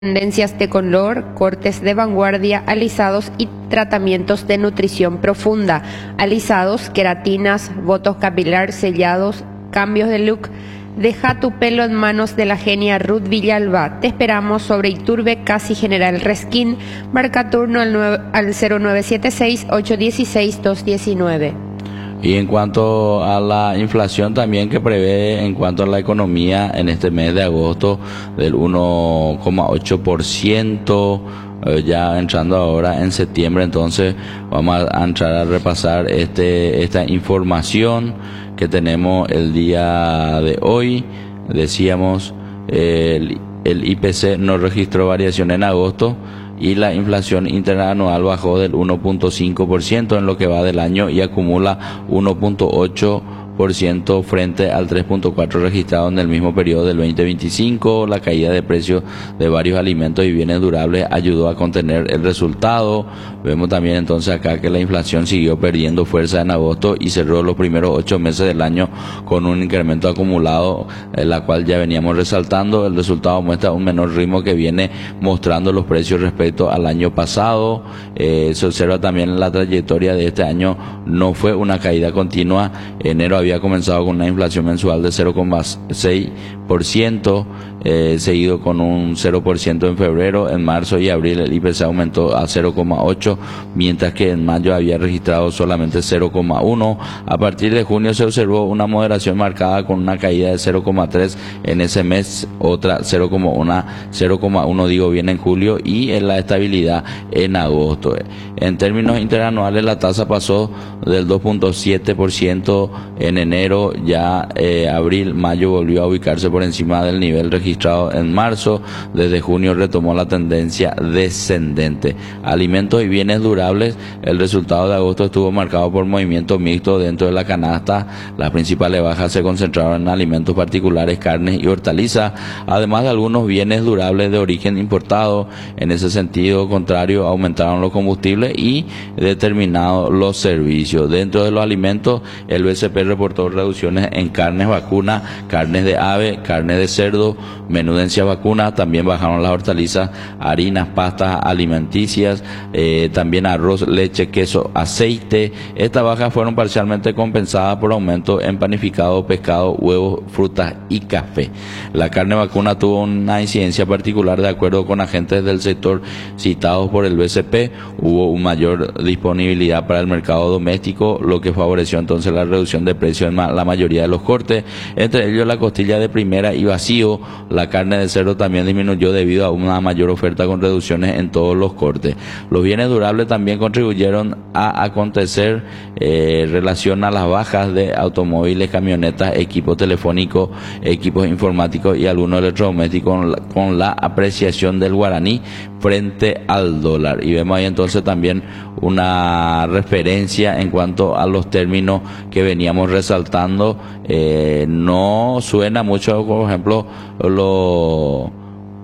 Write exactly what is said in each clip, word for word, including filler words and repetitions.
tendencias de color, cortes de vanguardia, alisados y tratamientos de nutrición profunda, alisados, queratinas, botox capilar, sellados, cambios de look. Deja tu pelo en manos de la genia Ruth Villalba. Te esperamos sobre Iturbe, casi General Reskin. Marca turno al, nueve, al cero nueve siete seis, ocho uno seis, dos uno nueve. Y en cuanto a la inflación también que prevé en cuanto a la economía en este mes de agosto del uno coma ocho por ciento, eh, ya entrando ahora en septiembre, entonces vamos a entrar a repasar este esta información que tenemos el día de hoy. Decíamos, eh, el, el I P C no registró variación en agosto y la inflación interanual bajó del uno punto cinco por ciento en lo que va del año y acumula uno punto ocho por ciento frente al tres punto cuatro por ciento registrado en el mismo periodo del veinte veinticinco. La caída de precios de varios alimentos y bienes durables ayudó a contener el resultado. Vemos también entonces acá que la inflación siguió perdiendo fuerza en agosto y cerró los primeros ocho meses del año con un incremento acumulado, en la cual ya veníamos resaltando. El resultado muestra un menor ritmo que viene mostrando los precios respecto al año pasado. Eh, se observa también la trayectoria de este año, no fue una caída continua. Enero había comenzado con una inflación mensual de cero coma seis por ciento, eh, seguido con un cero por ciento en febrero. En marzo y abril el I P C aumentó a cero coma ocho, mientras que en mayo había registrado solamente cero coma uno. A partir de junio se observó una moderación marcada con una caída de cero coma tres en ese mes, otra cero coma uno digo bien en julio, y en la estabilidad en agosto. En términos interanuales la tasa pasó del dos punto siete por ciento en enero, ya eh, abril, mayo volvió a ubicarse por encima del nivel registrado en marzo. Desde junio retomó la tendencia descendente. Alimentos y bienes durables, el resultado de agosto estuvo marcado por movimiento mixto dentro de la canasta. Las principales bajas se concentraron en alimentos particulares, carnes y hortalizas, además de algunos bienes durables de origen importado. En ese sentido contrario, aumentaron los combustibles y determinados los servicios. Dentro de los alimentos, el B C P reportó reducciones en carnes vacuna, carnes de ave, carne de cerdo, menudencia vacuna. También bajaron las hortalizas, harinas, pastas alimenticias, eh, también arroz, leche, queso, aceite. Estas bajas fueron parcialmente compensadas por aumento en panificado, pescado, huevos, frutas y café. La carne vacuna tuvo una incidencia particular de acuerdo con agentes del sector citados por el B C P. Hubo una mayor disponibilidad para el mercado doméstico, lo que favoreció entonces la reducción de precios en la mayoría de los cortes, entre ellos la costilla de primera y vacío. La carne de cerdo también disminuyó debido a una mayor oferta con reducciones en todos los cortes. Los bienes durables también contribuyeron a acontecer eh, relación a las bajas de automóviles, camionetas, equipos telefónicos, equipos informáticos y algunos electrodomésticos con la, con la apreciación del guaraní frente al dólar. Y vemos ahí entonces también una referencia en cuanto a los términos que veníamos resaltando. Eh, no suena mucho, por ejemplo, lo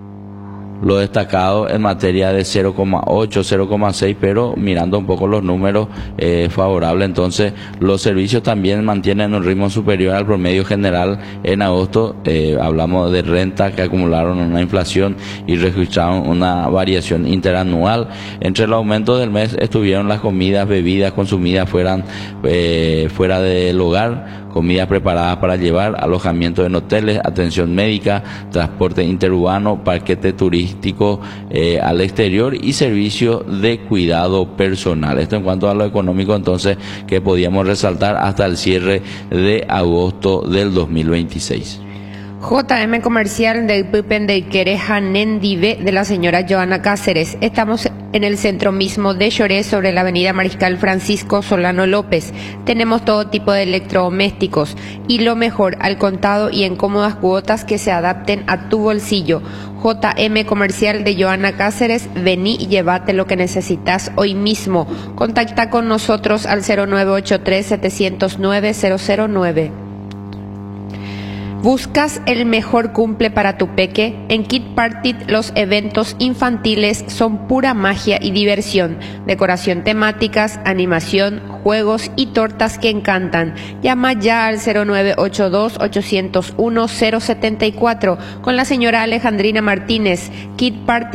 lo destacado en materia de cero coma ocho, cero coma seis, pero mirando un poco los números eh, favorables. Entonces los servicios también mantienen un ritmo superior al promedio general en agosto. Eh, hablamos de renta que acumularon una inflación y registraron una variación interanual. Entre el aumento del mes estuvieron las comidas, bebidas consumidas fueran, eh, fuera del hogar, comidas preparadas para llevar, alojamiento en hoteles, atención médica, transporte interurbano, paquete turístico eh, al exterior y servicio de cuidado personal. Esto en cuanto a lo económico, entonces, que podíamos resaltar hasta el cierre de agosto del dos mil veintiséis. J M Comercial del Pupen de Quereja Nendive de la señora Joana Cáceres. Estamos en el centro mismo de Lloré, sobre la avenida Mariscal Francisco Solano López. Tenemos todo tipo de electrodomésticos y lo mejor, al contado y en cómodas cuotas que se adapten a tu bolsillo. J M Comercial de Joana Cáceres, vení y llévate lo que necesitas hoy mismo. Contacta con nosotros al cero nueve ocho tres, siete cero nueve, cero cero nueve. ¿Buscas el mejor cumple para tu peque? En Kid Party los eventos infantiles son pura magia y diversión, decoración temáticas, animación, juegos y tortas que encantan. Llama ya al cero nueve ocho dos, ocho cero uno, cero siete cuatro con la señora Alejandrina Martínez. Kit Party